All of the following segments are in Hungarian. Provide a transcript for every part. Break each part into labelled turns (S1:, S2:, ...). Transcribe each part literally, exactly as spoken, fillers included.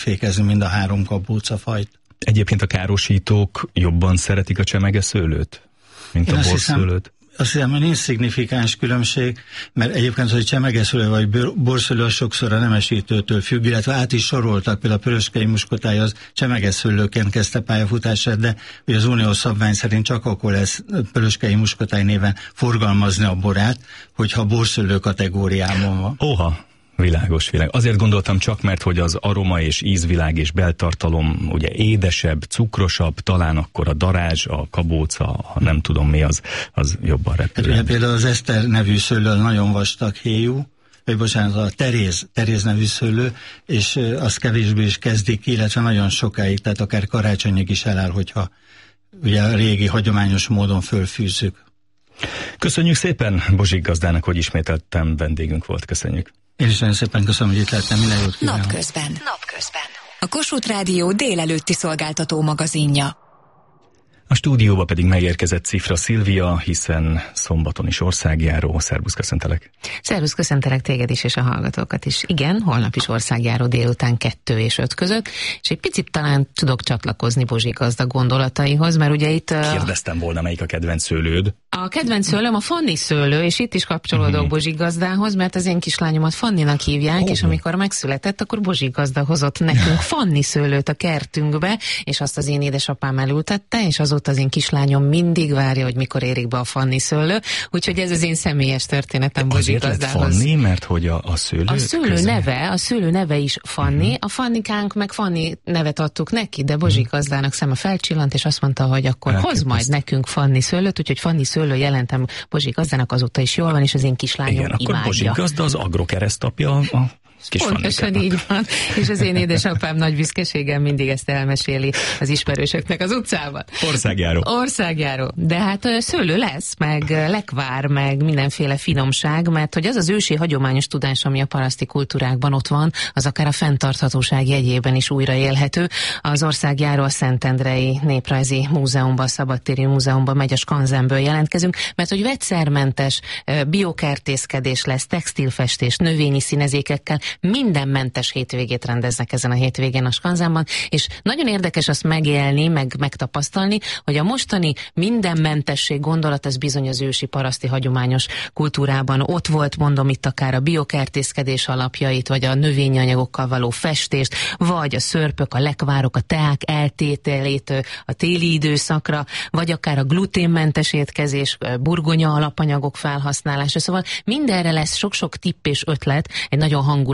S1: fékezni mind a három kabócafajt.
S2: Egyébként a károsítók jobban szeretik a csemegeszőlőt, mint Én a borszőlőt?
S1: Azt hiszem, hogy nincs szignifikáns különbség, mert egyébként, hogy csemegeszőlő vagy borszőlő az sokszor a nemesítőtől függ, illetve át is soroltak, például a pöröskei muskotály az csemegeszőlőként kezdte pályafutását, de ugye az uniós szabvány szerint csak akkor lesz pöröskei muskotály néven forgalmazni a borát, hogyha borszőlő kategóriában van.
S2: Oha! Világos, világos. Azért gondoltam csak, mert hogy az aroma és ízvilág és beltartalom ugye édesebb, cukrosabb, talán akkor a darázs, a kabóca, ha nem tudom mi az, az jobban repül.
S1: Hát ugye például az Eszter nevű szőlő nagyon vastag héjú, vagy bocsánat, a Teréz, Teréz nevű szőlő, és azt kevésbé is kezdik ki, illetve nagyon sokáig, tehát akár karácsonyig is eláll, hogyha ugye a régi hagyományos módon fölfűzzük.
S2: Köszönjük szépen Bozsik gazdának, hogy ismételtem vendégünk volt. Köszönjük.
S1: Én is nagyon szépen köszönöm, hogy itt lehettem. Minden jót kívánok.
S3: Napközben. Napközben. A Kossuth Rádió délelőtti szolgáltató magazinja.
S2: A stúdióba pedig megérkezett Cifra Szilvia, hiszen szombaton is országjáró. Szervusz, köszöntelek.
S4: Szervusz, köszöntelek téged is, és a hallgatókat is. Igen, holnap is országjáró délután kettő és öt között, és egy picit talán tudok csatlakozni Bozsik gazda gondolataihoz, mert ugye itt...
S2: Kérdeztem volna, melyik a kedvenc szőlőd.
S4: A kedvenc szőlőm a Fanni szőlő, és itt is kapcsolódok uh-huh. Bozsik gazdához, mert az én kislányomat Fanninak hívják, oh. és amikor megszületett, akkor Bozsik gazda hozott nekünk Fanni szőlőt a kertünkbe, és azt az én édesapám elültette, és azóta az én kislányom mindig várja, hogy mikor érik be a Fanni szőlő, úgyhogy ez az én személyes történetem Bozsik gazdához.
S2: Azért lett Fanni, mert hogy a, a szőlő...
S4: A szőlő közben... neve, a szőlő neve is Fanni, uh-huh. a Fannikánk meg Fanni nevet adtuk neki, de Bozsik uh-huh. gazdának szeme felcsillant, és azt mondta, hogy akkor hát, hoz majd ezt... nekünk Fanni szőlőt, úgyhogy Fanni szőlő jelentem Bozsik gazdának azóta is jól van, és az én kislányom
S2: igen,
S4: imádja.
S2: akkor Bozsik gazda az agrokeresztapja a kis
S4: pontosan így van, és az én édesapám nagy büszkeséggel mindig ezt elmeséli az ismerősöknek az utcában.
S2: Országjáró.
S4: Országjáró. De hát szőlő lesz, meg lekvár, meg mindenféle finomság, mert hogy az az ősi hagyományos tudás, ami a paraszti kultúrákban ott van, az akár a fenntarthatóság jegyében is újra élhető. Az országjáró a Szentendrei Néprajzi Múzeumban, Szabadtéri Múzeumban megy, a Skanzenből jelentkezünk, mert hogy vegyszermentes biokertészkedés lesz, textilfestés, növényi színezékekkel, mindenmentes hétvégét rendeznek ezen a hétvégén a Skanzenban, és nagyon érdekes azt megélni, meg megtapasztalni, hogy a mostani mindenmentesség gondolat, ez bizony az ősi paraszti hagyományos kultúrában ott volt, mondom itt akár a biokertészkedés alapjait, vagy a növényi anyagokkal való festést, vagy a szörpök, a lekvárok, a teák eltételét a téli időszakra, vagy akár a gluténmentes étkezés, burgonya alapanyagok felhasználása, szóval mindenre lesz sok-sok tipp és ötlet, egy nagyon hangulat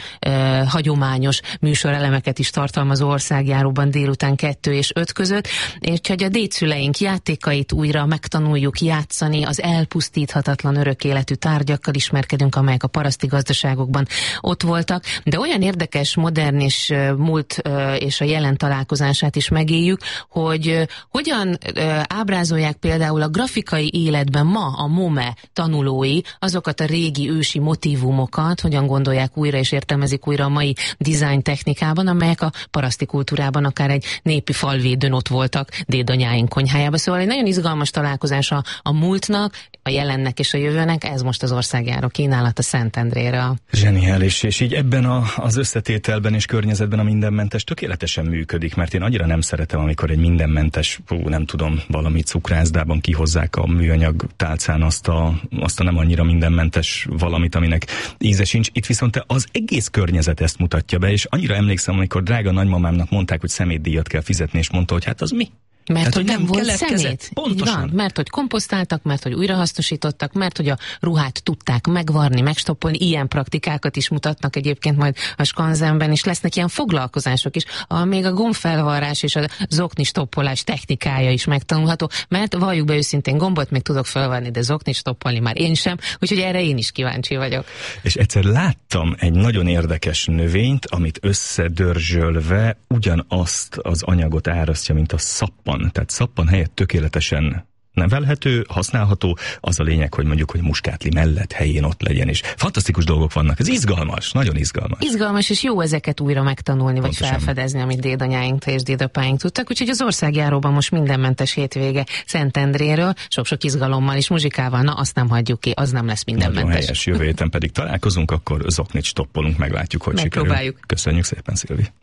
S4: Uh, hagyományos műsorelemeket is tartalmazó országjáróban délután kettő és öt között, és hogy a dédszüleink játékait újra megtanuljuk játszani, az elpusztíthatatlan örök életű tárgyakkal ismerkedünk, amelyek a paraszti gazdaságokban ott voltak, de olyan érdekes, modern és uh, múlt uh, és a jelen találkozását is megéljük, hogy uh, hogyan uh, ábrázolják például a grafikai életben ma a MOME tanulói azokat a régi ősi motívumokat, hogyan gondolják újra és értelmezik újra a mai design technikában, amelyek a paraszti kultúrában akár egy népi falvédőn ott voltak dédanyáink konyhájában. Szóval egy nagyon izgalmas találkozás a, a múltnak, a jelennek és a jövőnek, ez most az országjáró kínálat a Szentendrére.
S2: Zseniális, és így ebben a, az összetételben és környezetben a mindenmentes tökéletesen működik, mert én annyira nem szeretem, amikor egy mindenmentes, hú, nem tudom, valami cukrászdában kihozzák a műanyag tálcán azt a, azt a nem annyira mindenmentes valamit, aminek íze sincs. Itt viszont az egész környezet ezt mutatja be, és annyira emlékszem, amikor drága nagymamámnak mondták, hogy szemétdíjat kell fizetni, és mondta, hogy hát az mi?
S4: Mert
S2: hát,
S4: hogy nem, nem volt szemét.
S2: Pontosan.
S4: Van, mert hogy komposztáltak, mert hogy újrahasznosítottak, mert hogy a ruhát tudták megvarni, megstoppolni, ilyen praktikákat is mutatnak egyébként majd a Skanzenben, és lesznek ilyen foglalkozások is, ahol még a gombfelvarrás és a zokni stoppolás technikája is megtanulható, mert valljuk be őszintén, gombot még tudok felvarni, de zokni stoppolni már én sem, úgyhogy erre én is kíváncsi vagyok.
S2: És egyszer láttam egy nagyon érdekes növényt, amit összedörzsölve ugyanazt az anyagot árasztja, mint a szappan. Tehát szappan helyett tökéletesen nevelhető, használható, az a lényeg, hogy mondjuk, hogy muskátli mellett helyén ott legyen, és fantasztikus dolgok vannak. Ez izgalmas, nagyon izgalmas.
S4: Izgalmas, és jó ezeket újra megtanulni, pontosan, vagy felfedezni, amit dédanyáink és dédapáink tudtak. Úgyhogy az országjáróban most mindenmentes hétvége Szentendréről, sok-sok izgalommal és muzsikával, na azt nem hagyjuk ki, az nem lesz mindenmentes.
S2: Nagyon helyes, jövő héten pedig találkozunk, akkor zoknit stoppolunk, meglátjuk, hogy sikerül. Köszönjük szépen, Szilvi.